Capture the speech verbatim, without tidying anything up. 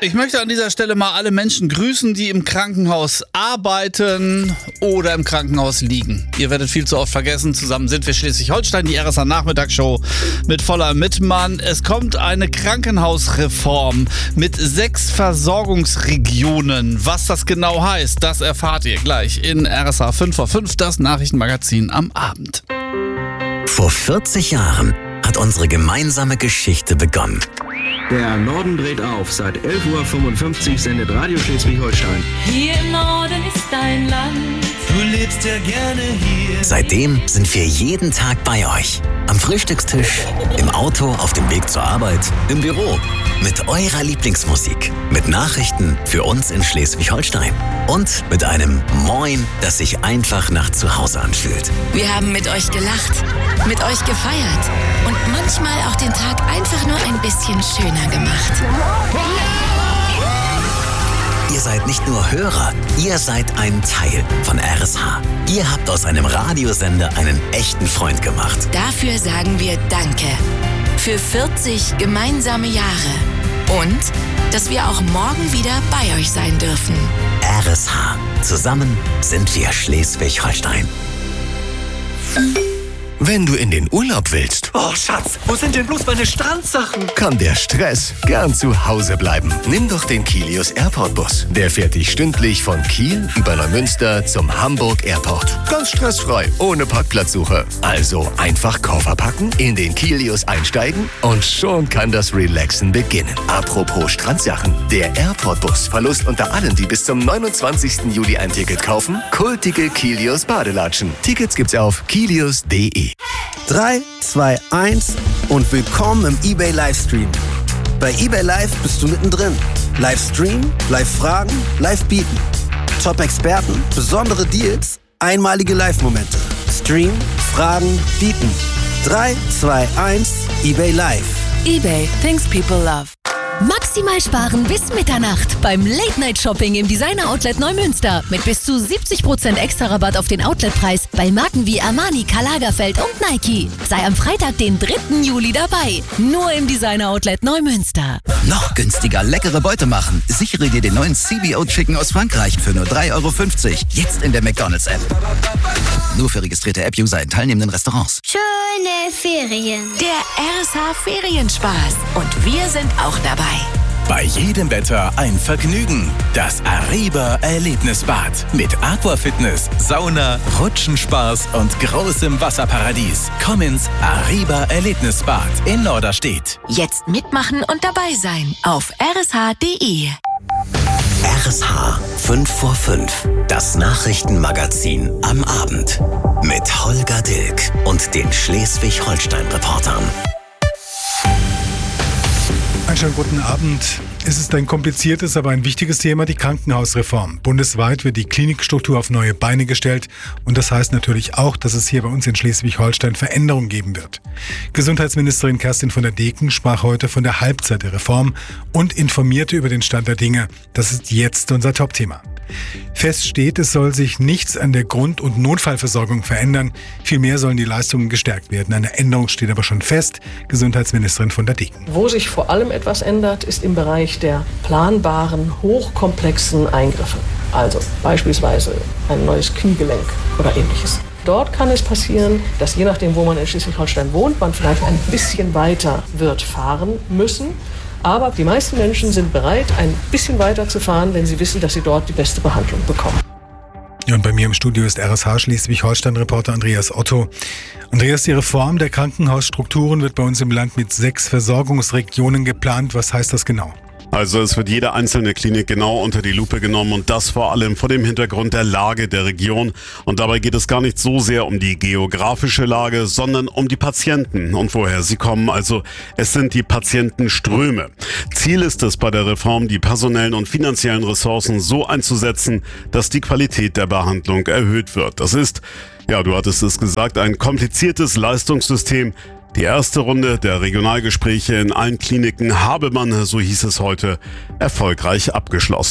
Ich möchte an dieser Stelle mal alle Menschen grüßen, die im Krankenhaus arbeiten oder im Krankenhaus liegen. Ihr werdet viel zu oft vergessen. Zusammen sind wir Schleswig-Holstein, die R S H-Nachmittagsshow mit Voller Mittmann. Es kommt eine Krankenhausreform mit sechs Versorgungsregionen. Was das genau heißt, das erfahrt ihr gleich in R S H fünf vor fünf, das Nachrichtenmagazin am Abend. Vor vierzig Jahren hat unsere gemeinsame Geschichte begonnen. Der Norden dreht auf. Seit elf Uhr fünfundfünfzig sendet Radio Schleswig-Holstein. Hier im Norden ist dein Land. Du lebst ja gerne hier. Seitdem sind wir jeden Tag bei euch. Am Frühstückstisch, im Auto, auf dem Weg zur Arbeit, im Büro. Mit eurer Lieblingsmusik. Mit Nachrichten für uns in Schleswig-Holstein. Und mit einem Moin, das sich einfach nach Zuhause anfühlt. Wir haben mit euch gelacht, mit euch gefeiert und manchmal auch den Tag einfach nur ein bisschen schöner gemacht. Ihr seid nicht nur Hörer, ihr seid ein Teil von R S H. Ihr habt aus einem Radiosender einen echten Freund gemacht. Dafür sagen wir Danke. Für vierzig gemeinsame Jahre. Und, dass wir auch morgen wieder bei euch sein dürfen. R S H. Zusammen sind wir Schleswig-Holstein. Wenn du in den Urlaub willst, Oh, Schatz, wo sind denn bloß meine Strandsachen? kann der Stress gern zu Hause bleiben. Nimm doch den Kilius Airport Bus. Der fährt dich stündlich von Kiel über Neumünster zum Hamburg Airport. Ganz stressfrei, ohne Parkplatzsuche. Also einfach Koffer packen, in den Kilius einsteigen und schon kann das Relaxen beginnen. Apropos Strandsachen. Der Airport Bus verlost unter allen, die bis zum neunundzwanzigsten Juli ein Ticket kaufen, kultige Kilius Badelatschen. Tickets gibt's auf kilius punkt de. drei, zwei, eins und willkommen im eBay Livestream. Bei eBay Live bist du mittendrin. Livestream, Live-Fragen, Live-Bieten. Top-Experten, besondere Deals, einmalige Live-Momente. Stream, Fragen, Bieten. drei, zwei, eins, eBay Live. eBay, things people love. Maximal sparen bis Mitternacht beim Late-Night-Shopping im Designer-Outlet Neumünster. Mit bis zu siebzig Prozent extra Rabatt auf den Outletpreis bei Marken wie Armani, Karl Lagerfeld und Nike. Sei am Freitag, den dritten Juli dabei. Nur im Designer-Outlet Neumünster. Noch günstiger leckere Beute machen. Sichere dir den neuen C B O Chicken aus Frankreich für nur drei Euro fünfzig. Jetzt in der McDonald's-App. Nur für registrierte App-User in teilnehmenden Restaurants. Schöne Ferien. Der R S H Ferienspaß. Und wir sind auch dabei. Bei jedem Wetter ein Vergnügen. Das Ariba Erlebnisbad. Mit Aquafitness, Sauna, Rutschenspaß und großem Wasserparadies. Komm ins Ariba Erlebnisbad in Norderstedt. Jetzt mitmachen und dabei sein auf r s h punkt d e. R S H fünf vor fünf. Das Nachrichtenmagazin am Abend. Mit Holger Dilk und den Schleswig-Holstein-Reportern. Einen schönen guten Abend. Es ist ein kompliziertes, aber ein wichtiges Thema, die Krankenhausreform. Bundesweit wird die Klinikstruktur auf neue Beine gestellt und das heißt natürlich auch, dass es hier bei uns in Schleswig-Holstein Veränderungen geben wird. Gesundheitsministerin Kerstin von der Deken sprach heute von der Halbzeit der Reform und informierte über den Stand der Dinge. Das ist jetzt unser Topthema. Fest steht, es soll sich nichts an der Grund- und Notfallversorgung verändern. Vielmehr sollen die Leistungen gestärkt werden. Eine Änderung steht aber schon fest. Gesundheitsministerin von der Deken. Wo sich vor allem etwas ändert, ist im Bereich der planbaren, hochkomplexen Eingriffe. Also beispielsweise ein neues Kniegelenk oder ähnliches. Dort kann es passieren, dass je nachdem, wo man in Schleswig-Holstein wohnt, man vielleicht ein bisschen weiter wird fahren müssen. Aber die meisten Menschen sind bereit, ein bisschen weiter zu fahren, wenn sie wissen, dass sie dort die beste Behandlung bekommen. Ja, und bei mir im Studio ist R S H Schleswig-Holstein-Reporter Andreas Otto. Andreas, die Reform der Krankenhausstrukturen wird bei uns im Land mit sechs Versorgungsregionen geplant. Was heißt das genau? Also es wird jede einzelne Klinik genau unter die Lupe genommen und das vor allem vor dem Hintergrund der Lage der Region. Und dabei geht es gar nicht so sehr um die geografische Lage, sondern um die Patienten und woher sie kommen. Also es sind die Patientenströme. Ziel ist es bei der Reform, die personellen und finanziellen Ressourcen so einzusetzen, dass die Qualität der Behandlung erhöht wird. Das ist, ja, du hattest es gesagt, ein kompliziertes Leistungssystem. Die erste Runde der Regionalgespräche in allen Kliniken habe man, so hieß es heute, erfolgreich abgeschlossen.